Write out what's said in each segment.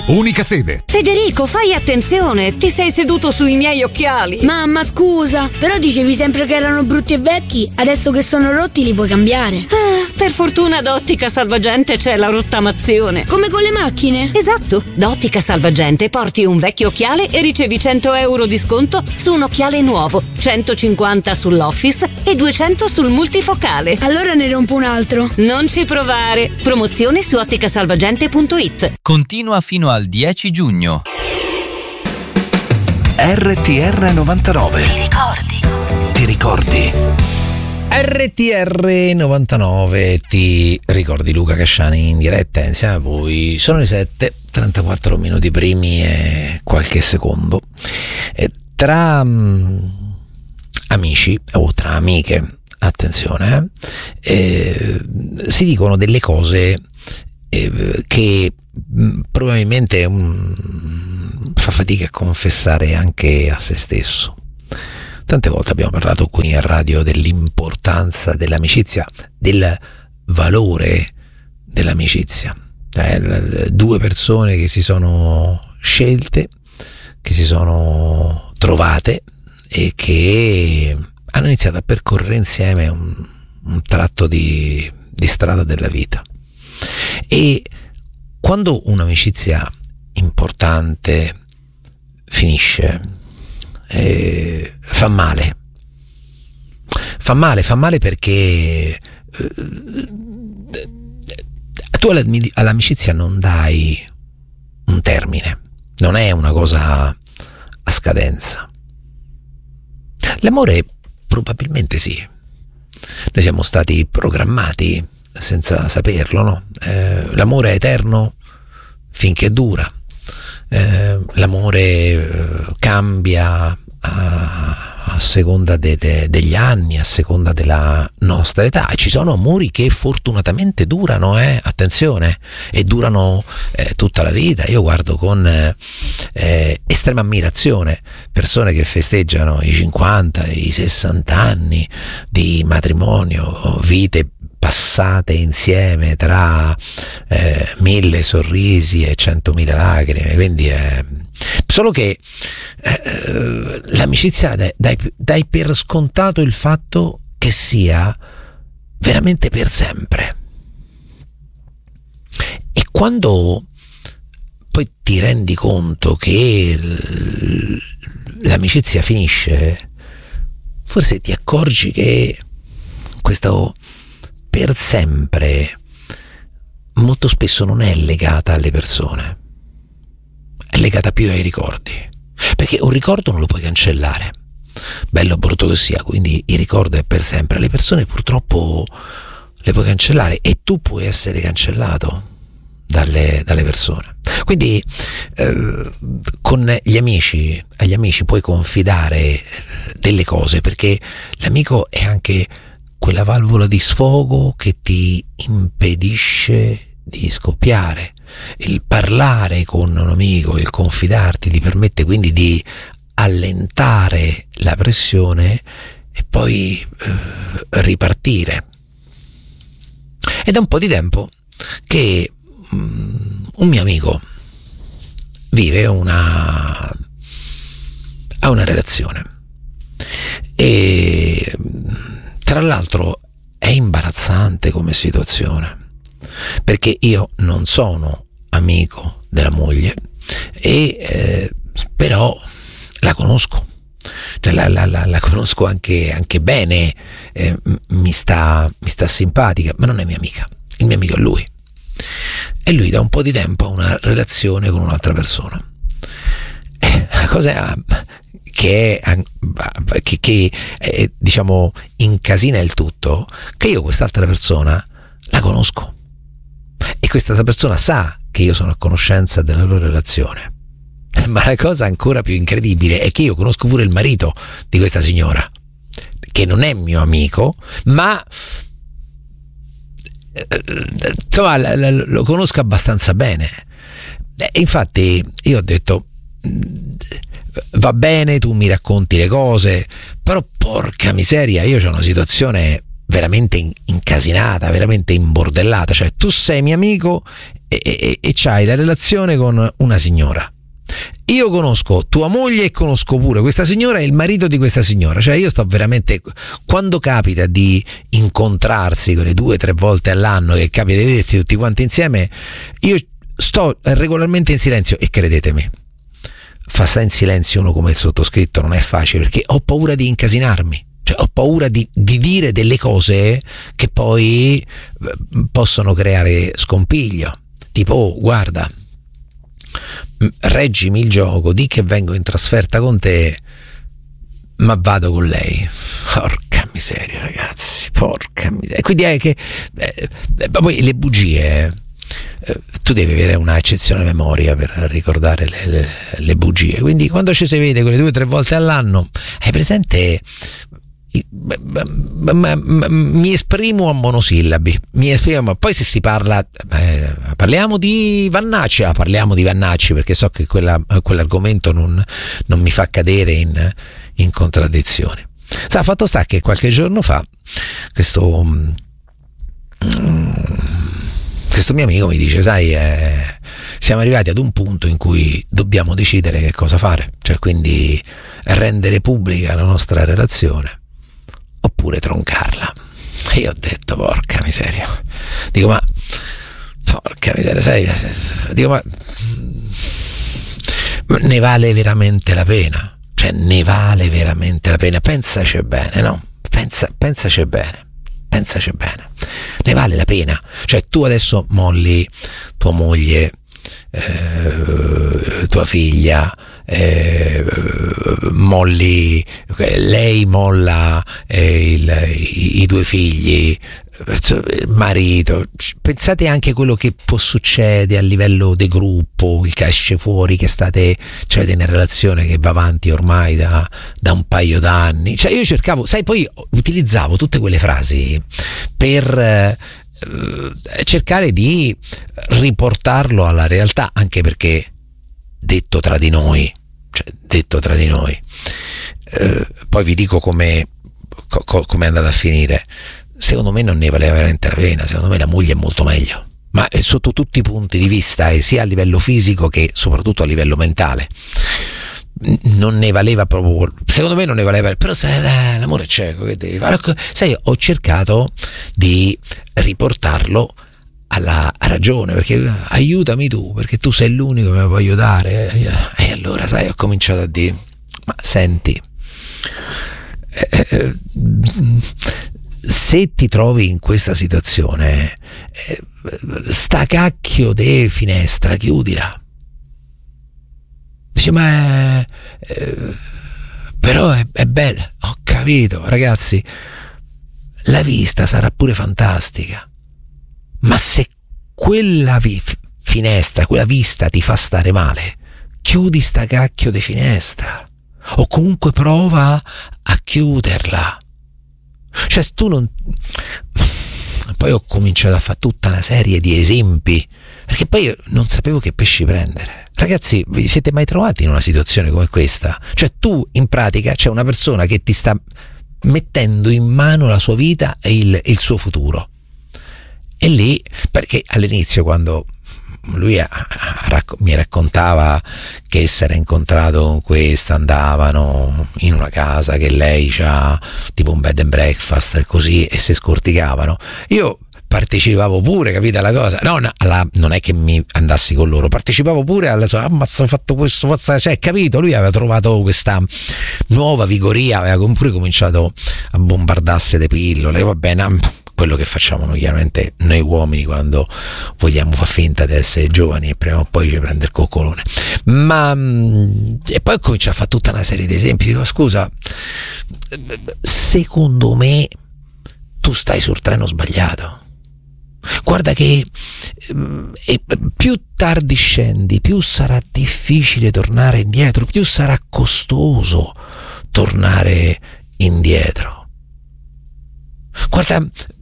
unica sede. Federico, fai attenzione, ti sei seduto sui miei occhiali. Mamma, scusa, però dicevi sempre che erano brutti e vecchi, adesso che sono rotti li puoi cambiare. Per fortuna da Ottica Salvagente c'è la rottamazione. Come con le macchine? Esatto, da Ottica Salvagente porti un vecchio occhiale e ricevi 100 euro di sconto su un occhiale nuovo, 150 sull'Office e 200 sul multifocale. Allora ne rompo un altro. Non ci provare. Promozione su otticasalvagente.it. Continua fino al 10 giugno. RTR 99. Ti ricordi? RTR 99, ti ricordi? Luca Casciani in diretta insieme a voi. Sono le 7:34 minuti primi e qualche secondo. Tra amici o tra amiche, attenzione, si dicono delle cose che probabilmente fa fatica a confessare anche a se stesso. Tante volte abbiamo parlato qui in radio dell'importanza dell'amicizia, del valore dell'amicizia. Due persone che si sono scelte, che si sono trovate e che hanno iniziato a percorrere insieme un tratto di strada della vita. E quando un'amicizia importante finisce, fa male perché tu all'amicizia non dai un termine, non è una cosa a scadenza. L'amore probabilmente sì, noi siamo stati programmati senza saperlo, no? L'amore è eterno finché dura. L'amore cambia a seconda degli anni, a seconda della nostra età. Ci sono amori che fortunatamente durano, attenzione, e durano tutta la vita. Io guardo con estrema ammirazione persone che festeggiano i 50, i 60 anni di matrimonio, vite passate insieme tra 1000 sorrisi e 100.000 lacrime. Quindi solo che l'amicizia dai per scontato il fatto che sia veramente per sempre, e quando poi ti rendi conto che l'amicizia finisce, forse ti accorgi che questo per sempre molto spesso non è legata alle persone, è legata più ai ricordi, perché un ricordo non lo puoi cancellare, bello o brutto che sia, quindi il ricordo è per sempre. Le persone purtroppo le puoi cancellare e tu puoi essere cancellato dalle persone. Quindi con agli amici puoi confidare delle cose, perché l'amico è anche quella valvola di sfogo che ti impedisce di scoppiare. Il parlare con un amico, il confidarti, ti permette quindi di allentare la pressione e poi ripartire. Ed è un po' di tempo che un mio amico vive ha una relazione, e tra l'altro è imbarazzante come situazione, perché io non sono amico della moglie, e però la conosco, cioè la conosco anche bene, mi sta simpatica, ma non è mia amica. Il mio amico è lui, e lui da un po' di tempo ha una relazione con un'altra persona. La cosa che diciamo incasina il tutto, che io quest'altra persona la conosco, e quest'altra persona sa che io sono a conoscenza della loro relazione. Ma la cosa ancora più incredibile è che io conosco pure il marito di questa signora, che non è mio amico, ma insomma lo conosco abbastanza bene. Infatti io ho detto: va bene, tu mi racconti le cose, però porca miseria, io c'ho una situazione veramente incasinata, veramente imbordellata. Cioè, tu sei mio amico e c'hai la relazione con una signora. Io conosco tua moglie e conosco pure questa signora e il marito di questa signora. Cioè io sto veramente, quando capita di incontrarsi quelle 2 o 3 volte all'anno, che capita di vedersi tutti quanti insieme, io sto regolarmente in silenzio. E credetemi, fa sta in silenzio uno come il sottoscritto non è facile, perché ho paura di incasinarmi. Cioè ho paura di dire delle cose che poi possono creare scompiglio. Tipo, guarda, reggimi il gioco, di che vengo in trasferta con te, ma vado con lei. Porca miseria, ragazzi, porca miseria. Quindi è che poi le bugie, tu devi avere una eccezionale memoria per ricordare le bugie. Quindi quando ci si vede quelle 2 o 3 volte all'anno, hai presente, mi esprimo a monosillabi, poi se si parla, parliamo di Vannacci, perché so che quell'argomento non mi fa cadere in contraddizioni. Fatto sta che qualche giorno fa questo mio amico mi dice, sai, siamo arrivati ad un punto in cui dobbiamo decidere che cosa fare, cioè quindi rendere pubblica la nostra relazione oppure troncarla. E io ho detto, porca miseria, dico, ma porca miseria, sai, dico, ma ne vale veramente la pena? Cioè, ne vale veramente la pena? Pensaci bene, no? Pensaci bene, ne vale la pena? Cioè, tu adesso molli tua moglie, tua figlia, molli, lei molla i 2 figli, il marito. Pensate anche quello che può succedere a livello di gruppo, che esce fuori che avete una relazione che va avanti ormai da un paio d'anni. Cioè io cercavo, sai, poi utilizzavo tutte quelle frasi per cercare di riportarlo alla realtà, anche perché detto tra di noi, poi vi dico come è andata a finire. Secondo me non ne valeva veramente la pena. Secondo me la moglie è molto meglio, ma sotto tutti i punti di vista, e sia a livello fisico che soprattutto a livello mentale. Non ne valeva proprio, secondo me non ne valeva. Però sai, l'amore è cieco, che devi fare? Sai, ho cercato di riportarlo alla ragione, perché aiutami tu, perché tu sei l'unico che mi può aiutare. E allora, sai, ho cominciato a dire, ma senti, se ti trovi in questa situazione, sta cacchio de finestra chiudila. Dice, ma però è bella. Ho capito, ragazzi, la vista sarà pure fantastica, ma se quella finestra, quella vista ti fa stare male, chiudi sta cacchio di finestra, o comunque prova a chiuderla. Cioè, tu non... Poi ho cominciato a fare tutta una serie di esempi, perché poi io non sapevo che pesci prendere. Ragazzi, vi siete mai trovati in una situazione come questa? Cioè, tu in pratica c'è una persona che ti sta mettendo in mano la sua vita e il suo futuro. E lì, perché all'inizio, quando lui mi raccontava che si era incontrato con questa, andavano in una casa che lei c'ha tipo un bed and breakfast e così, e si scorticavano, io partecipavo pure, capite la cosa? Non è che mi andassi con loro, partecipavo pure alla sua, ma ho fatto questo, cioè, capito? Lui aveva trovato questa nuova vigoria, aveva pure cominciato a bombardarsi di pillole, va bene, quello che facciamo noi, chiaramente, noi uomini, quando vogliamo far finta di essere giovani e prima o poi ci prende il coccolone. E poi comincia a fare tutta una serie di esempi. Dico, scusa, secondo me tu stai sul treno sbagliato. Guarda che più tardi scendi, più sarà difficile tornare indietro, più sarà costoso tornare indietro. Guarda,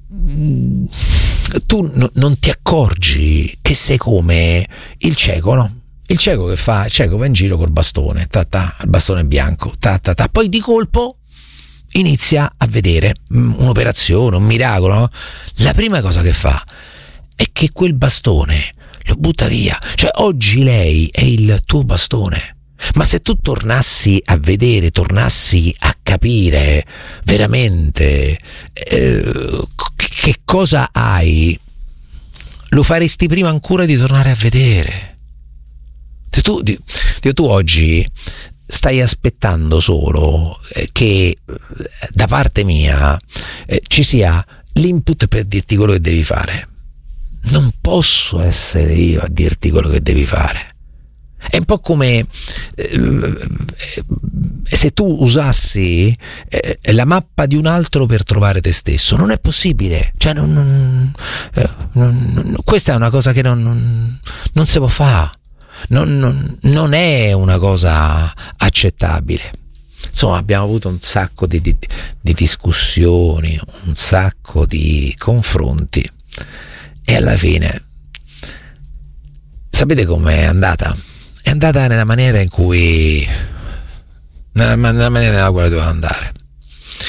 tu non ti accorgi che sei come il cieco, no? Il cieco che fa? Il cieco va in giro col bastone, il bastone bianco, poi di colpo inizia a vedere un'operazione, un miracolo, no? La prima cosa che fa è che quel bastone lo butta via. Cioè oggi lei è il tuo bastone. Ma se tu tornassi a vedere, tornassi a capire veramente che cosa hai, lo faresti prima ancora di tornare a vedere. Se tu oggi stai aspettando solo che da parte mia ci sia l'input per dirti quello che devi fare. Non posso essere io a dirti quello che devi fare. È un po' come se tu usassi la mappa di un altro per trovare te stesso. Non è possibile. Cioè questa è una cosa che non si può fare. Non è una cosa accettabile. Insomma, abbiamo avuto un sacco di discussioni, un sacco di confronti, e alla fine sapete com'è andata? È andata nella maniera in cui, nella maniera nella quale doveva andare.